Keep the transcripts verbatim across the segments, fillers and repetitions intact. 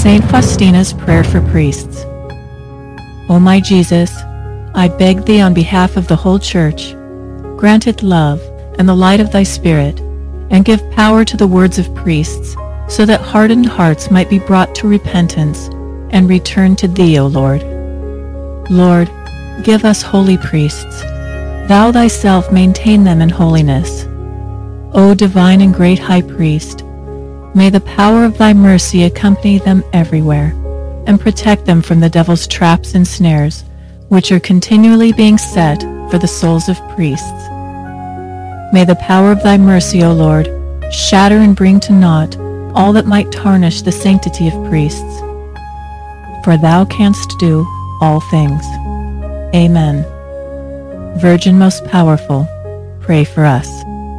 Saint Faustina's Prayer for Priests. O my Jesus, I beg thee on behalf of the whole Church, grant it love and the light of thy Spirit, and give power to the words of priests, so that hardened hearts might be brought to repentance and return to thee, O Lord. Lord, give us holy priests. Thou thyself maintain them in holiness. O divine and great High Priest, may the power of thy mercy accompany them everywhere, and protect them from the devil's traps and snares, which are continually being set for the souls of priests. May the power of thy mercy, O Lord, shatter and bring to naught all that might tarnish the sanctity of priests. For thou canst do all things. Amen. Virgin most powerful, pray for us.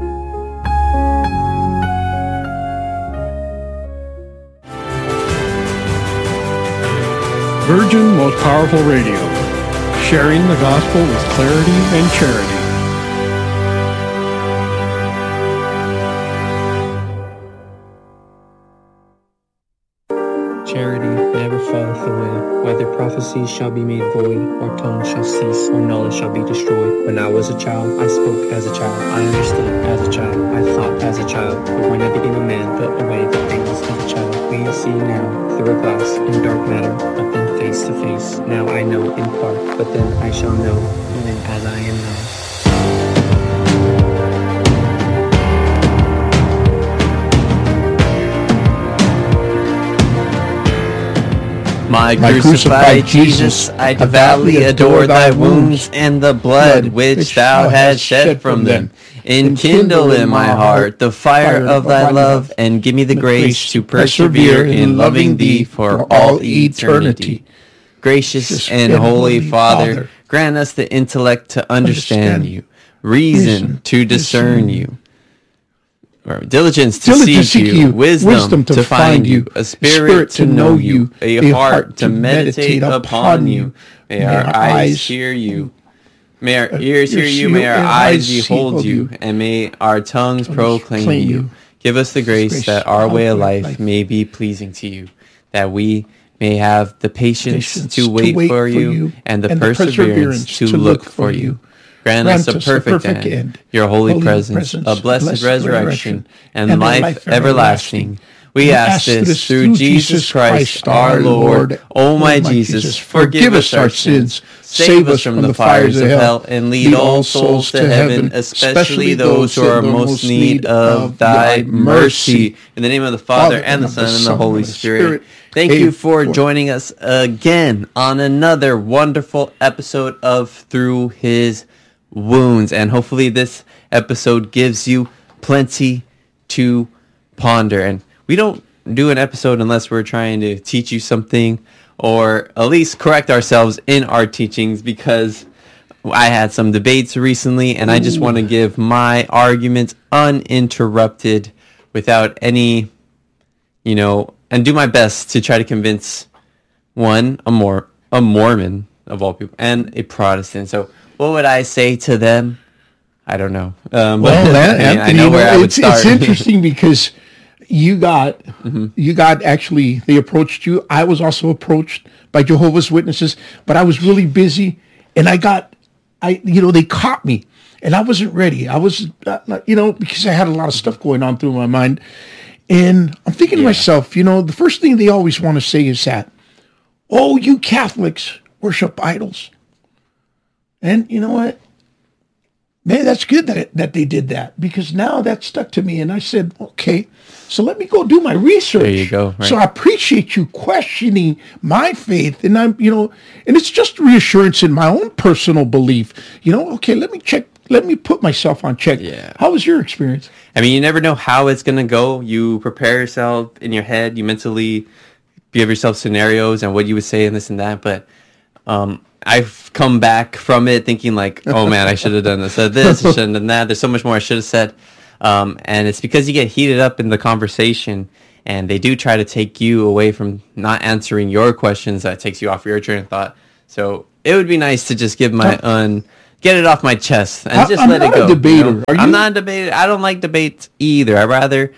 Virgin Most Powerful Radio, sharing the gospel with clarity and charity. Charity never falleth away, whether prophecies shall be made void, or tongues shall cease, or knowledge shall be destroyed. When I was a child, I spoke as a child, I understood as a child, I thought as a child, but when I became a man, put away the things of a child. We see now through a glass in dark matter, but then face to face. Now I know in part, but then I shall know, even as I am known. My crucified Jesus, I devoutly adore thy wounds and the blood which thou hast shed from them. Enkindle in my heart the fire of thy love, and give me the grace to persevere in loving thee for all eternity. Gracious and holy Father, grant us the intellect to understand you, reason to discern you, or diligence to Diligence seek you, wisdom, wisdom to, to find you, you, a spirit to know you, a heart to meditate upon upon you. May our eyes hear you. May our ears hear you, may our eyes behold you, and may our tongues proclaim you. Give us the grace that our way of life may be pleasing to you, that we may have the patience to wait for you and the perseverance to look for you. Grant us a perfect end, your holy presence, a blessed resurrection, and life everlasting. We ask this through Jesus Christ our Lord. O my Jesus, forgive us our sins, save us from the fires of hell, and lead all souls to heaven, especially those who are most in need of thy mercy. In the name of the Father, and the Son, and the Holy Spirit. Thank you for joining us again on another wonderful episode of Through His Wounds. And hopefully this episode gives you plenty to ponder. And we don't do an episode unless we're trying to teach you something, or at least correct ourselves in our teachings, because I had some debates recently and I just want to give my arguments uninterrupted without any, you know, and do my best to try to convince one, a more a Mormon of all people, and a Protestant. So what would I say to them? I don't know. Um, well, but, that, I, mean, Anthony, I know where you know, I would it's, start. It's interesting because you got, mm-hmm. you got actually, they approached you. I was also approached by Jehovah's Witnesses, but I was really busy, and I got, I, you know, they caught me, and I wasn't ready. I was, uh, you know, because I had a lot of stuff going on through my mind, and I'm thinking yeah. to myself, you know, the first thing they always want to say is that, oh, you Catholics worship idols. And you know what? Man, that's good that it, that they did that, because now that stuck to me, and I said, okay, so let me go do my research. There you go. Right. So I appreciate you questioning my faith, and I'm, you know, and it's just reassurance in my own personal belief. You know, okay, let me check, let me put myself on check. Yeah. How was your experience? I mean, you never know how it's gonna go. You prepare yourself in your head. You mentally give yourself scenarios and what you would say and this and that, but. Um, I've come back from it thinking like, oh man, I should have done this, said this, I should have done that. There's so much more I should have said. Um, and it's because you get heated up in the conversation, and they do try to take you away from not answering your questions. That takes you off your train of thought. So it would be nice to just give my un, get it off my chest and just I'm let not it go. A debater. You know? Are you? I'm not a debater. I don't like debates either. I rather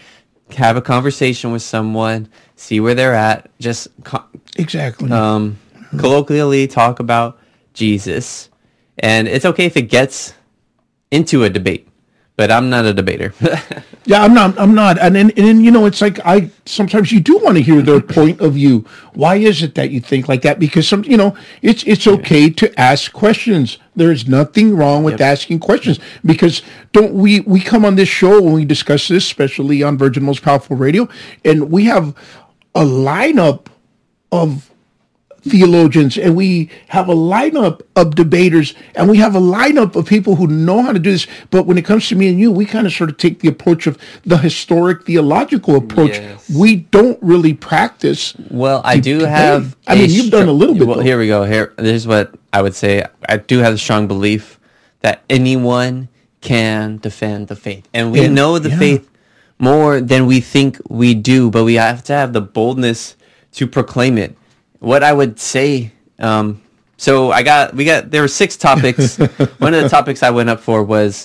have a conversation with someone, see where they're at, just co- exactly um, colloquially talk about Jesus. And it's okay if it gets into a debate, but I'm not a debater. Yeah, I'm not. I'm not. And then, and then, you know, it's like I sometimes you do want to hear their point of view. Why is it that you think like that? Because some, you know, it's it's okay to ask questions. There's nothing wrong with yep. asking questions, because don't we we come on this show when we discuss this, especially on Virgin Most Powerful Radio, and we have a lineup of theologians, and we have a lineup of debaters, and we have a lineup of people who know how to do this. But when it comes to me and you, we kind of sort of take the approach of the historic theological approach. Yes. We don't really practice. Well, I do debate. have. I mean, you've done a little bit. Well, though. Here we go. Here, this is what I would say. I do have a strong belief that anyone can defend the faith, and we and, know the yeah. faith more than we think we do, but we have to have the boldness to proclaim it. What I would say, um, so I got, we got, there were six topics. One of the topics I went up for was,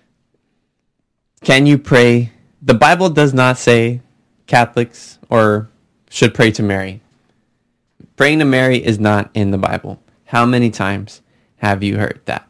can you pray? The Bible does not say Catholics or should pray to Mary. Praying to Mary is not in the Bible. How many times have you heard that?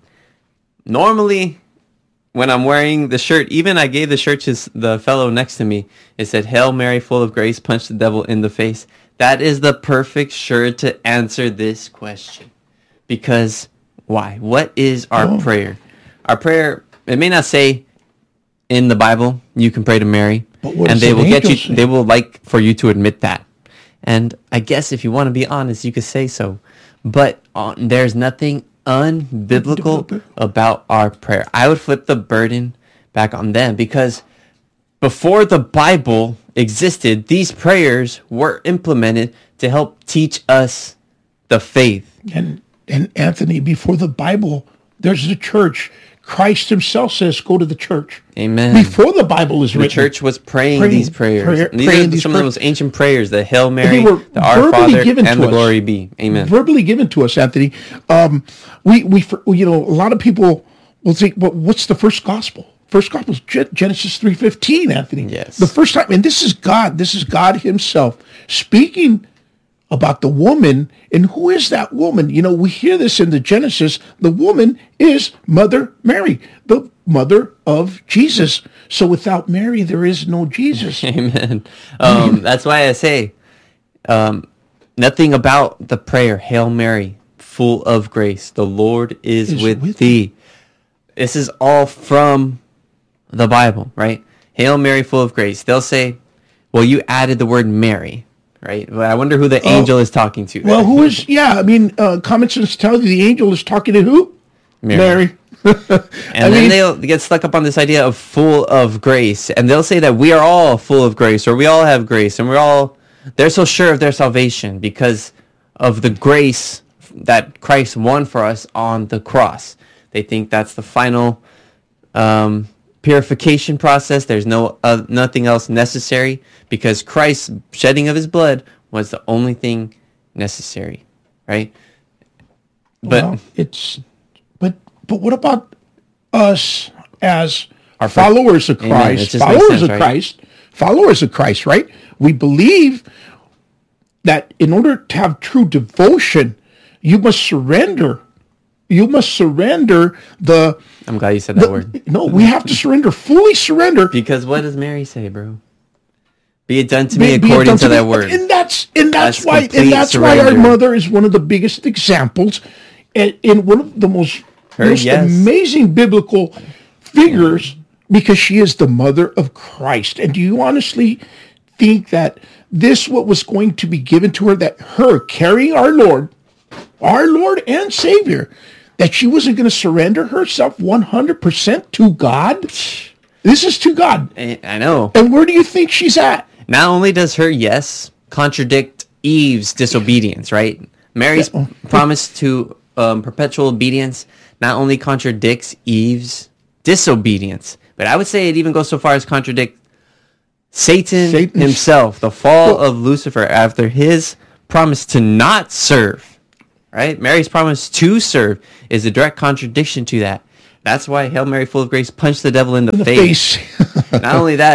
Normally, when I'm wearing the shirt, even I gave the shirt to the fellow next to me, it said, Hail Mary, full of grace, punch the devil in the face. That is the perfect shirt to answer this question. Because why? What is our oh. prayer? Our prayer, it may not say in the Bible, you can pray to Mary. And they will get you, say? They will like for you to admit that. And I guess if you want to be honest, you could say so. But uh, there's nothing unbiblical about our prayer. I would flip the burden back on them, because before the Bible existed, these prayers were implemented to help teach us the faith. And and Anthony, before the Bible, there's the church. Christ himself says, go to the church. Amen. Before the Bible is the written. The church was praying, praying these prayers. Prayer, these are these some pray- of the most ancient prayers, the Hail Mary, the Our Father, and the us. Glory Be. Amen. Verbally given to us, Anthony. Um, we, we, you know, a lot of people will think, well, what's the first gospel? First gospel is Genesis three fifteen, Anthony. Yes. The first time, and this is God, this is God himself speaking about the woman. And who is that woman? You know, we hear this in the Genesis. The woman is Mother Mary, the mother of Jesus. So without Mary, there is no Jesus. Amen. Um, that's why I say um, nothing about the prayer, Hail Mary, full of grace. The Lord is, is with, with thee. This is all from the Bible, right? Hail Mary, full of grace. They'll say, well, you added the word Mary, right? Well, I wonder who the uh, angel is talking to. Well, who is, yeah, I mean, uh, common sense tells you the angel is talking to who? Mary. Mary. and I then mean, they'll get stuck up on this idea of full of grace. And they'll say that we are all full of grace, or we all have grace, and we're all, they're so sure of their salvation because of the grace that Christ won for us on the cross. They think that's the final um, purification process. There's no uh, nothing else necessary because Christ's shedding of his blood was the only thing necessary, right? But well, it's but but what about us as our followers of Christ? Followers sense, of right? Christ, followers of Christ, right? We believe that in order to have true devotion, you must surrender. You must surrender the... I'm glad you said that the, word. No, we have to surrender, fully surrender. Because what does Mary say, bro? Be it done to me be, according be to, to that me. word. And that's and that's, that's why and that's surrender. why our mother is one of the biggest examples, and, and one of the most, Her, most yes. amazing biblical figures, because she is the mother of Christ. And do you honestly think that this what was going to be given to her, that her carrying our Lord, our Lord and Savior, that she wasn't going to surrender herself one hundred percent to God? This is to God. I know. And where do you think she's at? Not only does her yes contradict Eve's disobedience, right? Mary's yeah. promise to um, perpetual obedience not only contradicts Eve's disobedience, but I would say it even goes so far as contradict Satan, Satan. himself, the fall well, of Lucifer after his promise to not serve. Right? Mary's promise to serve is a direct contradiction to that. That's why Hail Mary, full of grace, punched the devil in the, in the face. face. Not only that,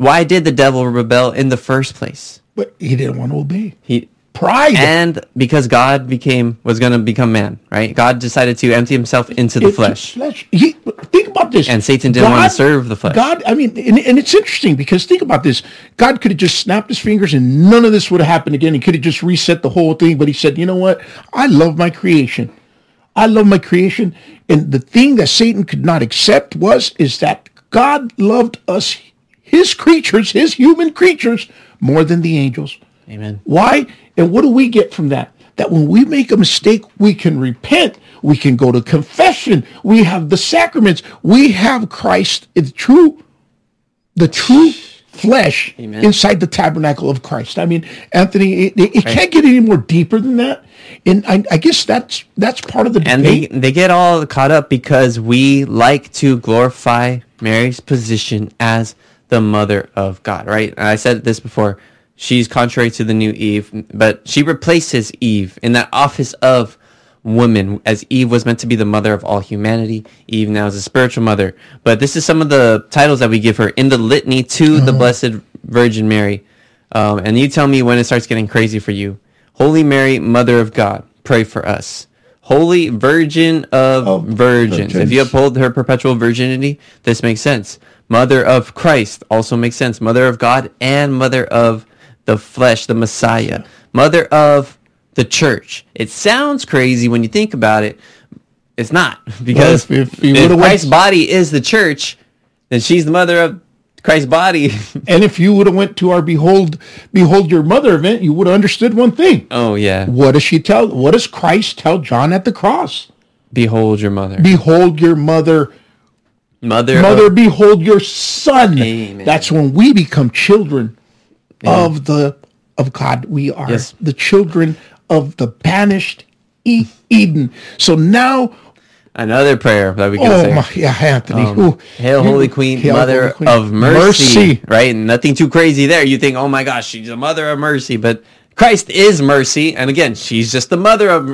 why did the devil rebel in the first place? But he didn't want to obey. He pride, and because God became was going to become man, right? God decided to empty himself into the Into flesh. flesh. He, think about this. And Satan didn't God, want to serve the flesh. God, I mean, and, and it's interesting because think about this. God could have just snapped his fingers and none of this would have happened again. He could have just reset the whole thing. But he said, you know what? I love my creation. I love my creation. And the thing that Satan could not accept was, is that God loved us, his creatures, his human creatures, more than the angels. Amen. Why? And what do we get from that? That when we make a mistake, we can repent. We can go to confession. We have the sacraments. We have Christ, the true, the true flesh Amen. Inside the tabernacle of Christ. I mean, Anthony, it, it right. can't get any more deeper than that. And I, I guess that's that's part of the and debate. And they, they get all caught up because we like to glorify Mary's position as the mother of God, right? And I said this before. She's contrary to the new Eve, but she replaces Eve in that office of woman, as Eve was meant to be the mother of all humanity. Eve now is a spiritual mother. But this is some of the titles that we give her in the litany to the Blessed Virgin Mary. Um, and you tell me when it starts getting crazy for you. Holy Mary, Mother of God, pray for us. Holy Virgin of oh, virgins. virgins. If you uphold her perpetual virginity, this makes sense. Mother of Christ also makes sense. Mother of God and Mother of the flesh, the Messiah. Mother of the church. It sounds crazy when you think about it. It's not. Because well, if, if, if Christ's went... body is the church, then she's the mother of Christ's body. And if you would have went to our Behold Behold Your Mother event, you would have understood one thing. Oh, yeah. What does she tell? What does Christ tell John at the cross? Behold your mother. Behold your mother. Mother, mother of... behold your son. Amen. That's when we become children yeah. of the of God. We are yes. the children of the banished e- Eden. So now another prayer that we can oh say. My, yeah, Anthony. Um, Hail, Holy Queen, Hail, Mother Holy Queen. Of mercy, mercy. Right? Nothing too crazy there. You think, oh my gosh, she's a mother of mercy, but Christ is mercy, and again, she's just the mother of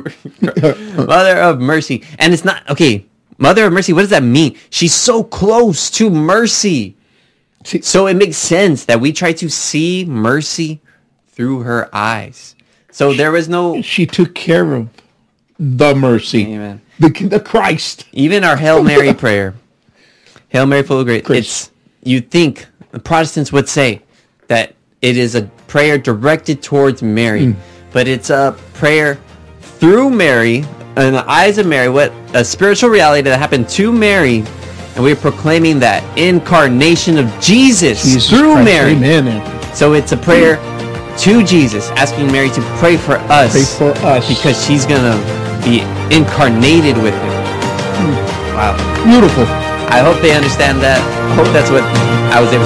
mother of mercy. And it's not okay. Mother of mercy. What does that mean? She's so close to mercy. See, so it makes sense that we try to see mercy through her eyes. So there was no... She took care of the mercy. Amen. The, the Christ. Even our Hail Mary prayer. Hail Mary, full of grace. Christ. It's, you'd think the Protestants would say that it is a prayer directed towards Mary. Mm. But it's a prayer through Mary, in the eyes of Mary, what a spiritual reality that happened to Mary. And we're proclaiming that incarnation of Jesus, Jesus through Christ. Mary. Amen. So it's a prayer to Jesus, asking Mary to pray for us. Pray for us. Because she's going to be incarnated with him. Mm. Wow. Beautiful. I hope they understand that. I hope that's what I was able to